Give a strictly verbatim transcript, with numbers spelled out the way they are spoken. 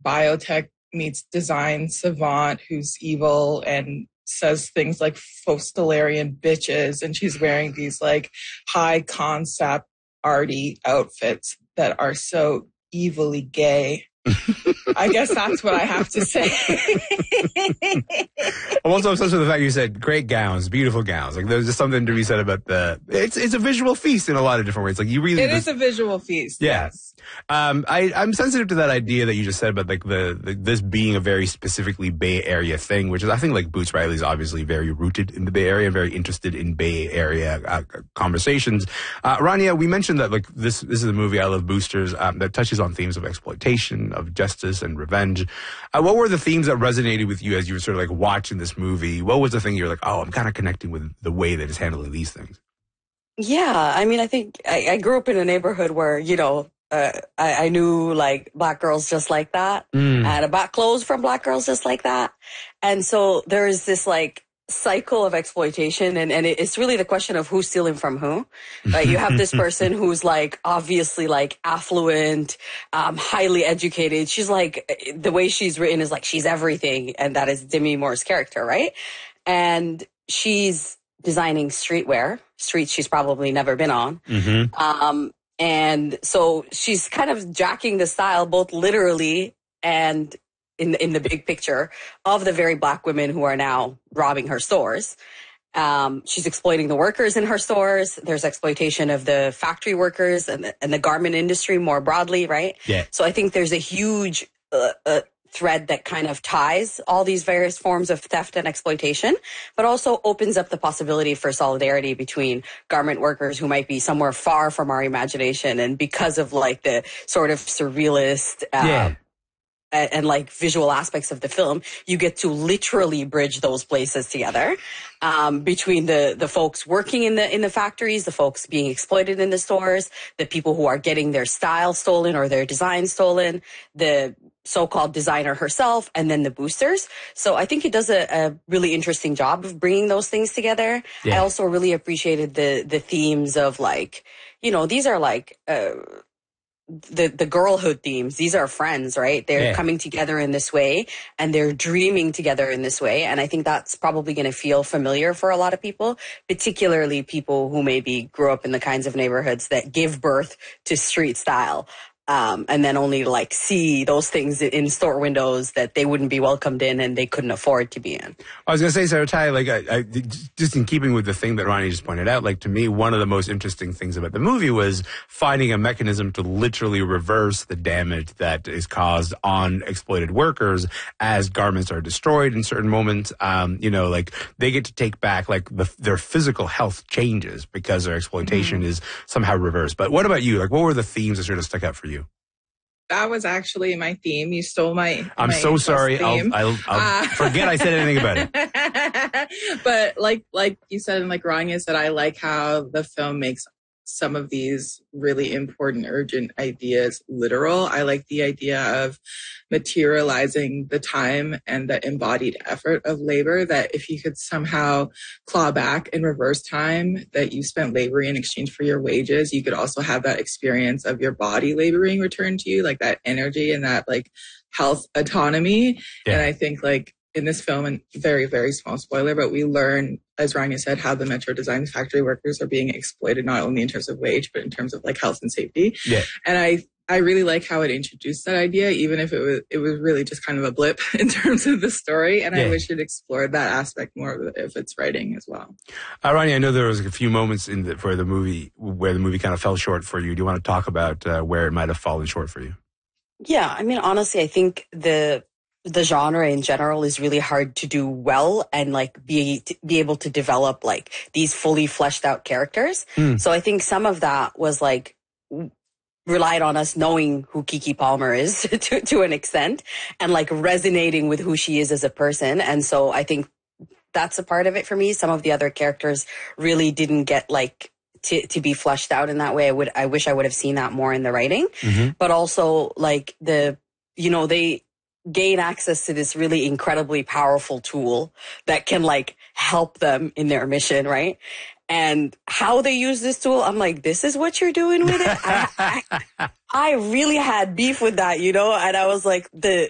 biotech meets design savant who's evil and says things like Fostelarian bitches, and she's wearing these like high concept arty outfits that are so evilly gay. I guess that's what I have to say. I'm also obsessed with the fact you said great gowns, beautiful gowns. Like there's just something to be said about the. It's it's a visual feast in a lot of different ways. Like you really. It just, is a visual feast. Yeah. Yes. Um, I, I'm sensitive to that idea that you just said about like the, the this being a very specifically Bay Area thing, which is I think like Boots Riley is obviously very rooted in the Bay Area, very interested in Bay Area uh, conversations. Uh, Rania, we mentioned that like this this is a movie I Love Boosters um, that touches on themes of exploitation, of justice and revenge. Uh, what were the themes that resonated with you as you were sort of like watching this movie? What was the thing you were like, oh, I'm kind of connecting with the way that it's handling these things? Yeah, I mean, I think I, I grew up in a neighborhood where, you know, uh, I, I knew like black girls just like that. Mm. I had to buy clothes from black girls just like that. And so there's this like cycle of exploitation, and, and it's really the question of who's stealing from who, right? You have this person who's like obviously like affluent, um, highly educated. She's like, the way she's written is like she's everything, and that is Demi Moore's character, right? And she's designing streetwear, streets she's probably never been on. Mm-hmm. Um, and so she's kind of jacking the style, both literally and in in the big picture, of the very black women who are now robbing her stores. Um, she's exploiting the workers in her stores. There's exploitation of the factory workers and the, and the garment industry more broadly, right? Yeah. So I think there's a huge uh, uh, thread that kind of ties all these various forms of theft and exploitation, but also opens up the possibility for solidarity between garment workers who might be somewhere far from our imagination. And because of like the sort of surrealist, uh, yeah. and, and like visual aspects of the film, you get to literally bridge those places together, um, between the, the folks working in the, in the factories, the folks being exploited in the stores, the people who are getting their style stolen or their design stolen, the so-called designer herself, and then the boosters. So I think it does a, a really interesting job of bringing those things together. Yeah. I also really appreciated the, the themes of like, you know, these are like, uh, the the girlhood themes. These are friends, right? They're yeah. coming together in this way, and they're dreaming together in this way. And I think that's probably going to feel familiar for a lot of people, particularly people who maybe grew up in the kinds of neighborhoods that give birth to street style. Um, and then only like see those things in store windows that they wouldn't be welcomed in and they couldn't afford to be in. I was going to say, Sarah-Tai, like, I, I, just in keeping with the thing that Ronnie just pointed out, like, to me, one of the most interesting things about the movie was finding a mechanism to literally reverse the damage that is caused on exploited workers as garments are destroyed in certain moments. Um, you know, like, they get to take back, like, the, their physical health changes because their exploitation mm-hmm. is somehow reversed. But what about you? Like, what were the themes that sort of stuck out for you? That was actually my theme. You stole my. I'm my so sorry. I'll, I'll, I'll uh, forget I said anything about it. But like, like you said, and like Rania said, I like how the film makes some of these really important, urgent ideas literal. I like the idea of materializing the time and the embodied effort of labor, that if you could somehow claw back and reverse time that you spent laboring in exchange for your wages, you could also have that experience of your body laboring returned to you, like that energy and that like health autonomy. Yeah. And I think like in this film, and very, very small spoiler, but we learn, as Rania said, how the Metro Design factory workers are being exploited, not only in terms of wage, but in terms of like health and safety. Yeah. And I, I really like how it introduced that idea, even if it was, it was really just kind of a blip in terms of the story. And yeah. I wish it explored that aspect more of its writing as well. Uh, Ronnie, I know there was a few moments in the, for the movie where the movie kind of fell short for you. Do you want to talk about uh, where it might have fallen short for you? Yeah. I mean, honestly, I think the, the genre in general is really hard to do well and like be to be able to develop like these fully fleshed out characters. Mm. So I think some of that was like relied on us knowing who Keke Palmer is to to an extent and like resonating with who she is as a person. And so I think that's a part of it for me. Some of the other characters really didn't get like to to be fleshed out in that way. I would I wish I would have seen that more in the writing. Mm-hmm. But also like the you know they gain access to this really incredibly powerful tool that can like help them in their mission, right? And how they use this tool, I'm like, this is what you're doing with it? I, I, I really had beef with that, you know? And I was like, the